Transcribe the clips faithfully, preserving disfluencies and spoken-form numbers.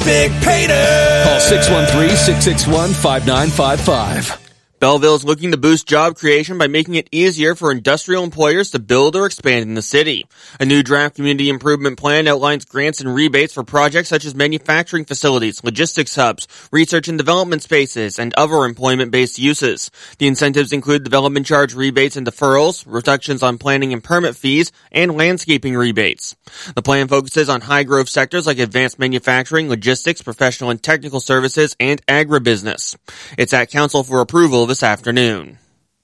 Big payday. Call six one three, six six one, five nine five five. Belleville is looking to boost job creation by making it easier for industrial employers to build or expand in the city. A new draft community improvement plan outlines grants and rebates for projects such as manufacturing facilities, logistics hubs, research and development spaces, and other employment-based uses. The incentives include development charge rebates and deferrals, reductions on planning and permit fees, and landscaping rebates. The plan focuses on high-growth sectors like advanced manufacturing, logistics, professional and technical services, and agribusiness. It's at council for approval this afternoon.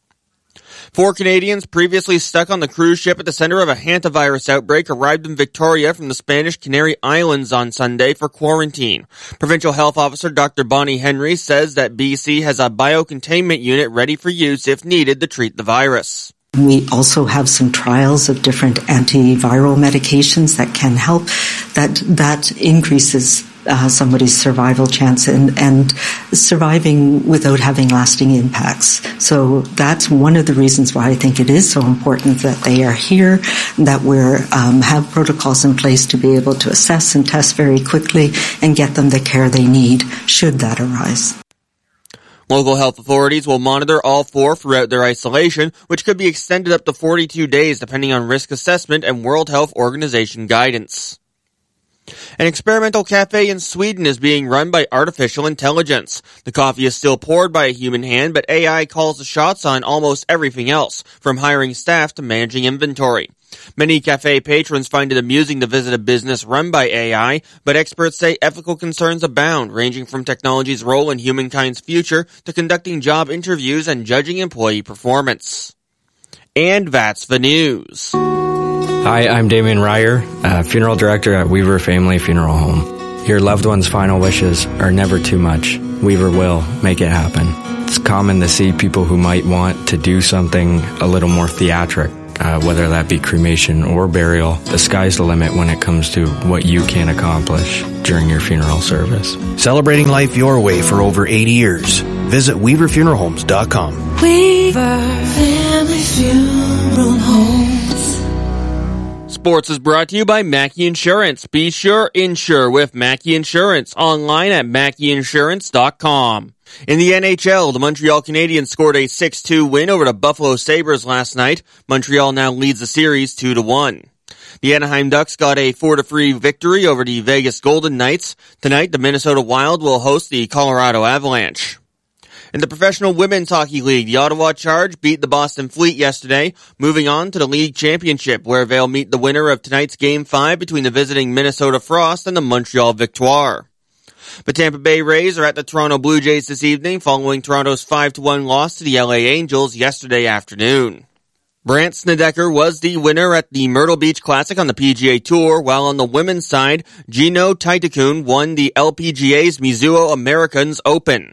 Four Canadians previously stuck on the cruise ship at the center of a hantavirus outbreak arrived in Victoria from the Spanish Canary Islands on Sunday for quarantine. Provincial Health Officer Doctor Bonnie Henry says that B C has a biocontainment unit ready for use if needed to treat the virus. We also have some trials of different antiviral medications that can help. That that increases uh, somebody's survival chance and, and surviving without having lasting impacts. So that's one of the reasons why I think it is so important that they are here, that we um, have protocols in place to be able to assess and test very quickly and get them the care they need should that arise. Local health authorities will monitor all four throughout their isolation, which could be extended up to forty-two days depending on risk assessment and World Health Organization guidance. An experimental cafe in Sweden is being run by artificial intelligence. The coffee is still poured by a human hand, but A I calls the shots on almost everything else, from hiring staff to managing inventory. Many cafe patrons find it amusing to visit a business run by A I, but experts say ethical concerns abound, ranging from technology's role in humankind's future to conducting job interviews and judging employee performance. And that's the news. Hi, I'm Damien Ryer, uh, funeral director at Weaver Family Funeral Home. Your loved one's final wishes are never too much. Weaver will make it happen. It's common to see people who might want to do something a little more theatric. Uh, whether that be cremation or burial, the sky's the limit when it comes to what you can accomplish during your funeral service. Celebrating life your way for over eighty years. Visit weaver funeral homes dot com. Weaver Family Funeral Homes. Sports is brought to you by Mackey Insurance. Be sure, insure with Mackey Insurance. Online at mackey insurance dot com. In the N H L, the Montreal Canadiens scored a six two win over the Buffalo Sabres last night. Montreal now leads the series two to one. The Anaheim Ducks got a four to three victory over the Vegas Golden Knights. Tonight, the Minnesota Wild will host the Colorado Avalanche. In the Professional Women's Hockey League, the Ottawa Charge beat the Boston Fleet yesterday, moving on to the league championship, where they'll meet the winner of tonight's Game five between the visiting Minnesota Frost and the Montreal Victoire. The Tampa Bay Rays are at the Toronto Blue Jays this evening, following Toronto's five to one loss to the L A Angels yesterday afternoon. Brandt Snedeker was the winner at the Myrtle Beach Classic on the P G A Tour, while on the women's side, Gino Taitakun won the L P G A's Mizuho Americans Open.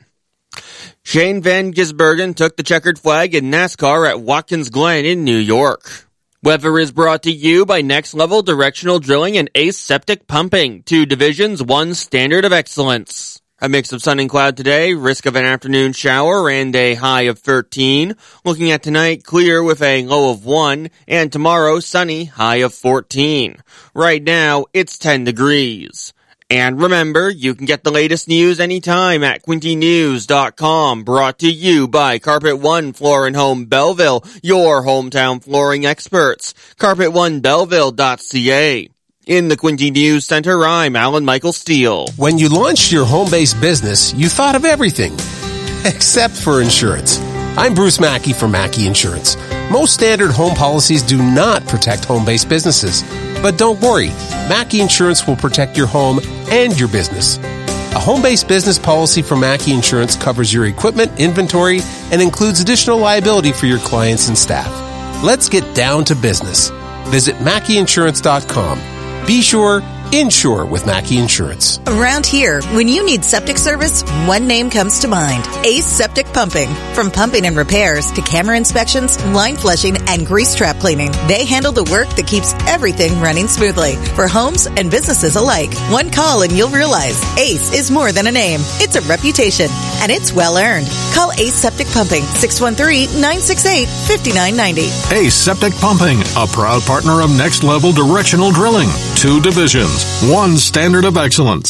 Shane Van Gisbergen took the checkered flag in NASCAR at Watkins Glen in New York. Weather is brought to you by Next Level Directional Drilling and Ace Septic Pumping, two divisions, one standard of excellence. A mix of sun and cloud today, risk of an afternoon shower and a high of thirteen. Looking at tonight, clear with a low of one, and tomorrow, sunny, high of fourteen. Right now, it's ten degrees. And remember, you can get the latest news anytime at quinty news dot com, brought to you by Carpet One Floor and Home Belleville, your hometown flooring experts. carpet one belleville dot c a. In the Quinty News Center, I'm Alan Michael Steele. When you launched your home-based business, you thought of everything, except for insurance. I'm Bruce Mackey from Mackey Insurance. Most standard home policies do not protect home-based businesses. But don't worry, Mackey Insurance will protect your home and your business. A home-based business policy from Mackey Insurance covers your equipment, inventory, and includes additional liability for your clients and staff. Let's get down to business. Visit mackey insurance dot com. Be sure, insure with Mackey Insurance. Around here, when you need septic service, one name comes to mind. Ace Septic Pumping. From pumping and repairs to camera inspections, line flushing, and grease trap cleaning, they handle the work that keeps everything running smoothly for homes and businesses alike. One call and you'll realize Ace is more than a name. It's a reputation, and it's well earned. Call Ace Septic Pumping, six one three, nine six eight, five nine nine zero. Ace Septic Pumping, a proud partner of Next Level Directional Drilling. Two divisions, one standard of excellence.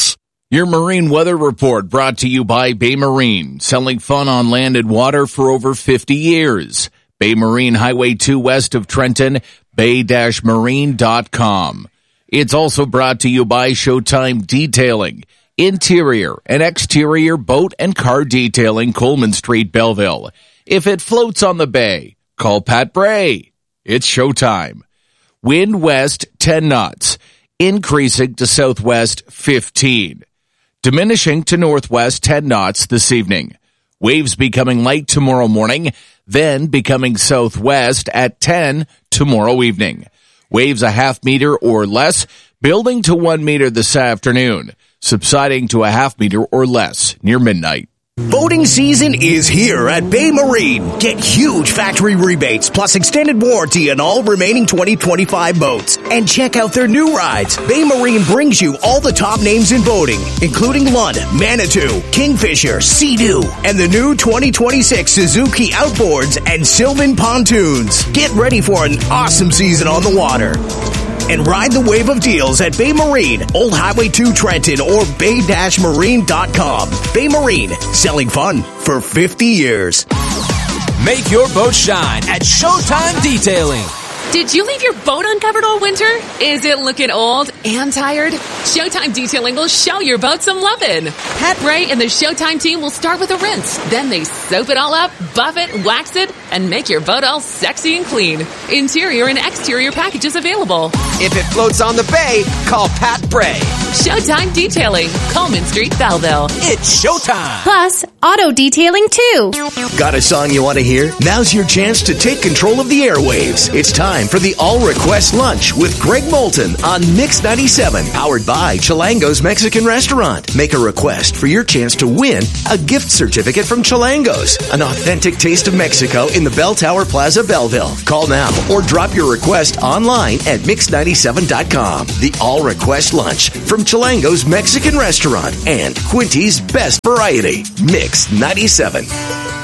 Your marine weather report brought to you by Bay Marine, selling fun on land and water for over fifty years. Bay Marine, Highway two west of Trenton, bay dash marine dot com. It's also brought to you by Showtime Detailing, interior and exterior boat and car detailing, Coleman Street, Belleville. If it floats on the bay, call Pat Bray. It's showtime. Wind west ten knots, increasing to southwest fifteen. Diminishing to northwest ten knots this evening. Waves becoming light tomorrow morning, then becoming southwest at ten tomorrow evening. Waves a half meter or less, building to one meter this afternoon, subsiding to a half meter or less near midnight. Boating season is here at Bay Marine. Get huge factory rebates plus extended warranty on all remaining twenty twenty-five boats. And check out their new rides. Bay Marine brings you all the top names in boating, including Lund, Manitou, Kingfisher, Sea-Doo, and the new twenty twenty-six Suzuki Outboards and Sylvan Pontoons. Get ready for an awesome season on the water. And ride the wave of deals at Bay Marine, Old Highway two Trenton, or bay dash marine dot com. Bay Marine, selling fun for fifty years. Make your boat shine at Showtime Detailing. Did you leave your boat uncovered all winter? Is it looking old and tired? Showtime Detailing will show your boat some lovin'. Pat Bray and the Showtime team will start with a rinse. Then they soap it all up, buff it, wax it, and make your boat all sexy and clean. Interior and exterior packages available. If it floats on the bay, call Pat Bray. Showtime Detailing, Coleman Street, Belleville. It's showtime. Plus, auto detailing too. Got a song you want to hear? Now's your chance to take control of the airwaves. It's time for the All Request Lunch with Greg Moulton on Mix ninety-seven, powered by Chilango's Mexican Restaurant. Make a request for your chance to win a gift certificate from Chilango's, an authentic taste of Mexico in the Bell Tower Plaza, Belleville. Call now or drop your request online at mix ninety-seven dot com. The All Request Lunch from Chilango's Mexican Restaurant and Quinty's Best Variety. Mix ninety-seven.